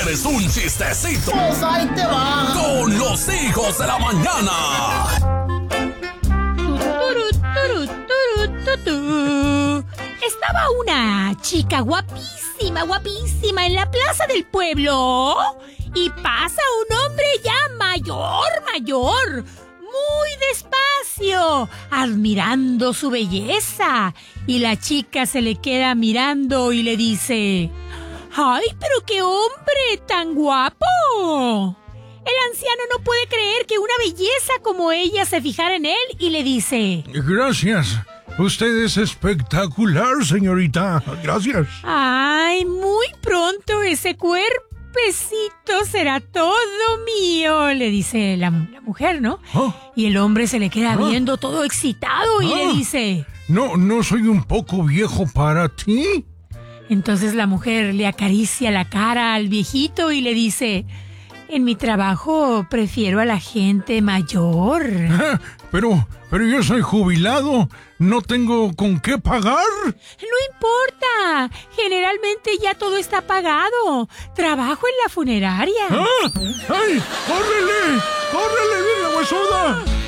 ¿Quieres un chistecito? Pues ahí te va. Con los hijos de la mañana. Estaba una chica guapísima en la plaza del pueblo y pasa un hombre ya mayor, muy despacio, admirando su belleza, y la chica se le queda mirando y le dice: ¡ay, pero qué hombre tan guapo! El anciano no puede creer que una belleza como ella se fijara en él y le dice: gracias. Usted es espectacular, señorita. Gracias. ¡ay, muy pronto ese cuerpecito será todo mío!, le dice la mujer, ¿no? Y el hombre se le queda viendo todo excitado y le dice: ¿No soy un poco viejo para ti? Entonces la mujer le acaricia la cara al viejito y le dice: en mi trabajo prefiero a la gente mayor. Pero yo soy jubilado. ¿No tengo con qué pagar? No importa. Generalmente ya todo está pagado. Trabajo en la funeraria. ¡Ay! ¡Córrele! ¡Córrele, vieja huesuda!